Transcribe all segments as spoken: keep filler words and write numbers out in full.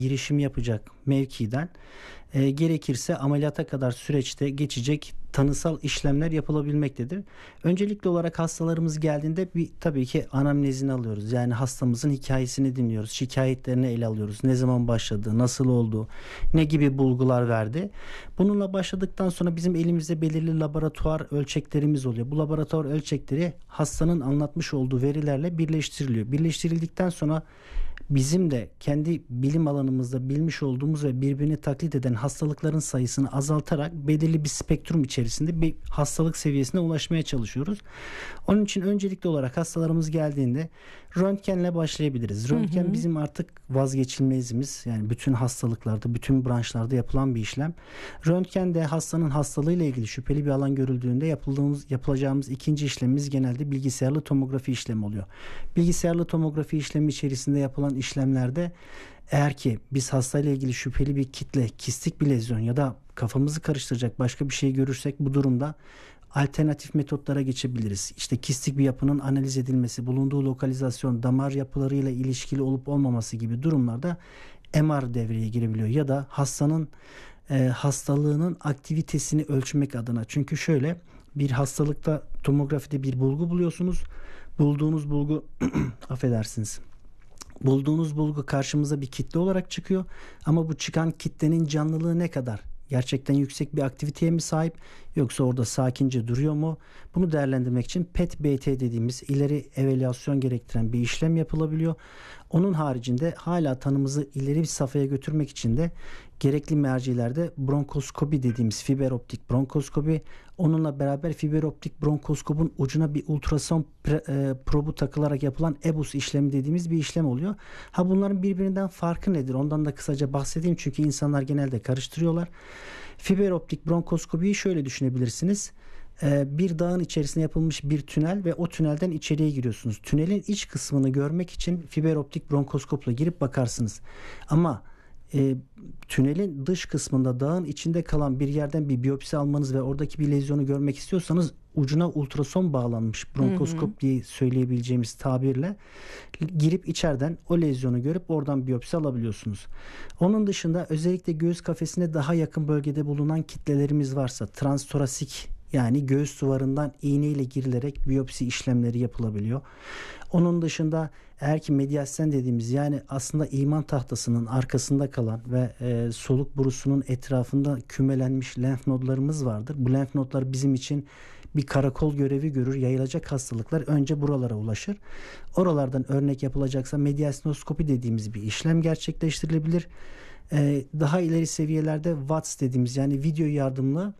girişim yapacak mevkiden e, gerekirse ameliyata kadar süreçte geçecek tanısal işlemler yapılabilmektedir. Öncelikli olarak hastalarımız geldiğinde bir tabii ki anamnezini alıyoruz. Yani hastamızın hikayesini dinliyoruz. Şikayetlerini ele alıyoruz. Ne zaman başladı, nasıl oldu, ne gibi bulgular verdi. Bununla başladıktan sonra bizim elimizde belirli laboratuvar ölçeklerimiz oluyor. Bu laboratuvar ölçekleri hastanın anlatmış olduğu verilerle birleştiriliyor. Birleştirildikten sonra bizim de kendi bilim alanımızda bilmiş olduğumuz ve birbirini taklit eden hastalıkların sayısını azaltarak belirli bir spektrum içerisinde bir hastalık seviyesine ulaşmaya çalışıyoruz. Onun için öncelikli olarak hastalarımız geldiğinde röntgenle başlayabiliriz. Röntgen hı hı. bizim artık vazgeçilmezimiz. Yani bütün hastalıklarda, bütün branşlarda yapılan bir işlem. Röntgende hastanın hastalığıyla ilgili şüpheli bir alan görüldüğünde yapıldığımız, yapılacağımız ikinci işlemimiz genelde bilgisayarlı tomografi işlemi oluyor. Bilgisayarlı tomografi işlemi içerisinde yapılan işlemlerde eğer ki biz hastayla ilgili şüpheli bir kitle, kistik bir lezyon ya da kafamızı karıştıracak başka bir şey görürsek bu durumda alternatif metotlara geçebiliriz. İşte kistik bir yapının analiz edilmesi, bulunduğu lokalizasyon, damar yapılarıyla ilişkili olup olmaması gibi durumlarda M R devreye girebiliyor. Ya da hastanın e, hastalığının aktivitesini ölçmek adına. Çünkü şöyle bir hastalıkta tomografide bir bulgu buluyorsunuz. Bulduğunuz bulgu affedersiniz. Bulduğunuz bulgu karşımıza bir kitle olarak çıkıyor. Ama bu çıkan kitlenin canlılığı ne kadar? Gerçekten yüksek bir aktiviteye mi sahip yoksa orada sakince duruyor mu? Bunu değerlendirmek için P E T B T dediğimiz ileri evalüasyon gerektiren bir işlem yapılabiliyor. Onun haricinde hala tanımızı ileri bir safhaya götürmek için de gerekli mercilerde bronkoskopi dediğimiz fiber optik bronkoskopi, onunla beraber fiber optik bronkoskopun ucuna bir ultrason pre, e, probu takılarak yapılan E B U S işlemi dediğimiz bir işlem oluyor. Ha bunların birbirinden farkı nedir? Ondan da kısaca bahsedeyim çünkü insanlar genelde karıştırıyorlar. Fiber optik bronkoskopiyi şöyle düşünebilirsiniz. Bir dağın içerisine yapılmış bir tünel ve o tünelden içeriye giriyorsunuz. Tünelin iç kısmını görmek için fiber optik bronkoskopla girip bakarsınız. Ama e, tünelin dış kısmında dağın içinde kalan bir yerden bir biyopsi almanız ve oradaki bir lezyonu görmek istiyorsanız ucuna ultrason bağlanmış bronkoskop hı hı. diye söyleyebileceğimiz tabirle girip içeriden o lezyonu görüp oradan biyopsi alabiliyorsunuz. Onun dışında özellikle göğüs kafesine daha yakın bölgede bulunan kitlelerimiz varsa transtorasik yani göğüs duvarından iğneyle girilerek biyopsi işlemleri yapılabiliyor. Onun dışında eğer ki medyasyen dediğimiz yani aslında iman tahtasının arkasında kalan ve e, soluk borusunun etrafında kümelenmiş lenf nodlarımız vardır. Bu lenf nodlar bizim için bir karakol görevi görür. Yayılacak hastalıklar önce buralara ulaşır. Oralardan örnek yapılacaksa medyasinoskopi dediğimiz bir işlem gerçekleştirilebilir. E, daha ileri seviyelerde V A T S dediğimiz yani video yardımlı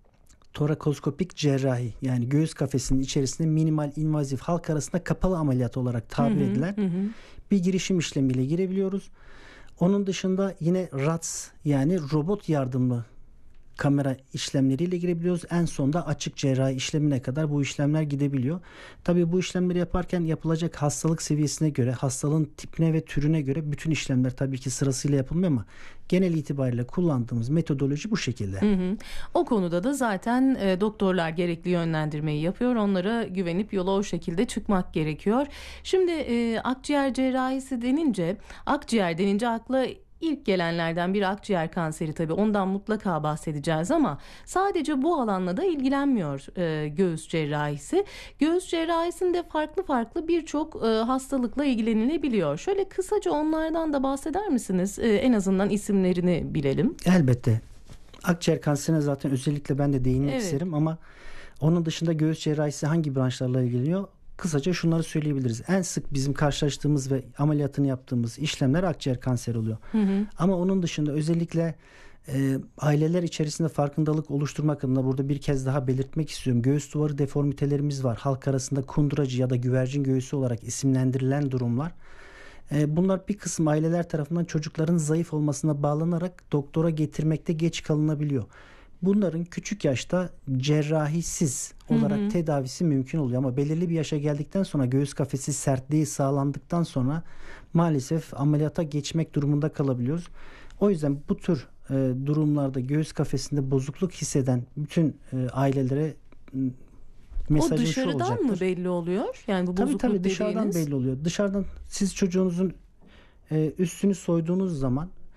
torakoskopik cerrahi yani göğüs kafesinin içerisinde minimal invazif halk arasında kapalı ameliyat olarak tabir hı hı, edilen hı. bir girişim işlemiyle girebiliyoruz. Onun dışında yine R A T S yani robot yardımlı kamera işlemleriyle girebiliyoruz. En sonda açık cerrahi işlemine kadar bu işlemler gidebiliyor. Tabii bu işlemleri yaparken yapılacak hastalık seviyesine göre, hastalığın tipine ve türüne göre bütün işlemler tabii ki sırasıyla yapılmıyor ama genel itibariyle kullandığımız metodoloji bu şekilde. Hı hı. O konuda da zaten e, doktorlar gerekli yönlendirmeyi yapıyor. Onlara güvenip yola o şekilde çıkmak gerekiyor. Şimdi e, akciğer cerrahisi denince, akciğer denince akla İlk gelenlerden biri akciğer kanseri tabii ondan mutlaka bahsedeceğiz ama sadece bu alanla da ilgilenmiyor e, göğüs cerrahisi. Göğüs cerrahisinde farklı farklı birçok e, hastalıkla ilgilenilebiliyor. Şöyle kısaca onlardan da bahseder misiniz? E, en azından isimlerini bilelim. Elbette. Akciğer kanserine zaten özellikle ben de değinmek evet. isterim ama onun dışında göğüs cerrahisi hangi branşlarla ilgileniyor? Kısaca şunları söyleyebiliriz. En sık bizim karşılaştığımız ve ameliyatını yaptığımız işlemler akciğer kanseri oluyor. Hı hı. Ama onun dışında özellikle e, aileler içerisinde farkındalık oluşturmak adına burada bir kez daha belirtmek istiyorum. Göğüs duvarı deformitelerimiz var. Halk arasında kunduracı ya da güvercin göğüsü olarak isimlendirilen durumlar. E, bunlar bir kısım aileler tarafından çocukların zayıf olmasına bağlanarak doktora getirmekte geç kalınabiliyor. Bunların küçük yaşta cerrahisiz olarak hı hı. tedavisi mümkün oluyor ama belirli bir yaşa geldikten sonra göğüs kafesi sertliği sağlandıktan sonra maalesef ameliyata geçmek durumunda kalabiliyoruz. O yüzden bu tür e, durumlarda göğüs kafesinde bozukluk hisseden bütün e, ailelere mesajım şu olacaktır. O dışarıdan mı belli oluyor? Yani bu tabii bozukluk tabii dışarıdan dediğiniz... belli oluyor. Dışarıdan siz çocuğunuzun e, üstünü soyduğunuz zaman